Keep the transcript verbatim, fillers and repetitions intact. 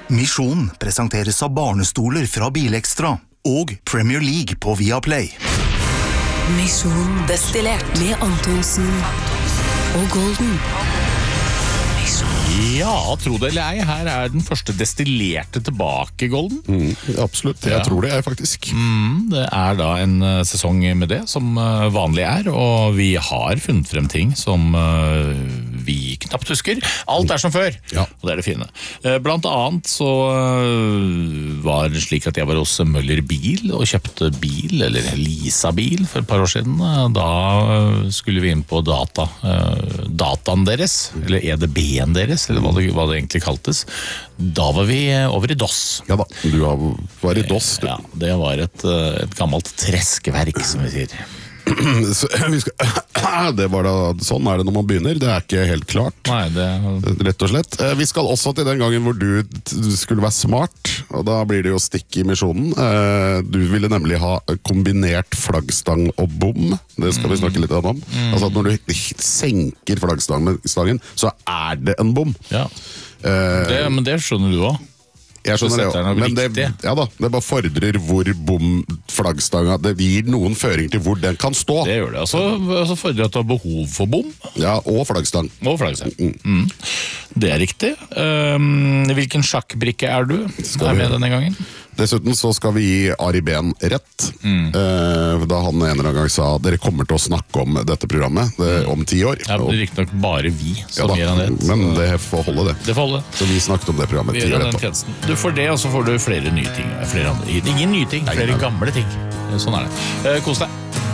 Misjon presenteres av barnestoler fra Bilekstra og Premier League på Viaplay. Misjon destillert med Antonsen og Golden. Ja, tro det eller ei, her er den første destillerte tilbake, Golden. Mm, absolutt, jeg ja. tror det er faktisk. Mm, det er da en uh, sesong med det, som uh, vanlig er, og vi har funnet frem ting som uh, vi knapt husker. Alt er som før, ja. og det er det fine. Uh, blant annet så uh, var det slik at jeg var hos Møller Bil og kjøpte bil, eller Lisa bil, for et par år siden. Da uh, skulle vi inn på data, uh, dataen deres, eller E D B-en deres, eller hva det, hva det egentlig kaltes. Da var vi over i DOS. Ja da, du var i DOS. Du. Ja, det var et, et gammelt treskeverk, som vi sier. Så, vi skal, det var da, sånn er det når man begynner, det er ikke helt klart. Nei, det... Rett og slett. Vi skal også til den gangen hvor du skulle være smart, og da blir det jo stikk i misjonen. Du ville nemlig ha kombinert flaggstang og bom. Det skal vi snakke litt om. Mm. Altså at når du senker flaggstangen, så er det en bom. Ja, det, men det skjønner du også. Jeg skjønner det, men det, ja da, det bare fordrer hvor bom flaggstanga, det gir noen føring til hvor den kan stå. Det gjør det, altså, altså fordrer det at du har behov for bom. Ja, og flaggstang. Og flaggstang. Mm. Mm. Det er riktig. Um, hvilken sjakkbrikke er du? Skal er med denne gangen? Dessuten så skal vi gi Ari Behn rett, mm. uh, da han en eller annen gang sa dere kommer til å snakke om dette programmet det, om ti år. Ja, det er riktig nok bare vi som ja, gir han rett. Men det får holde det. Det får holde. Så vi snakket om det programmet ti år etterpå. Du får det, og så får du flere nye ting. Flere andre. Ingen nye ting, flere gamle ting. Sånn er det. Uh, kos deg.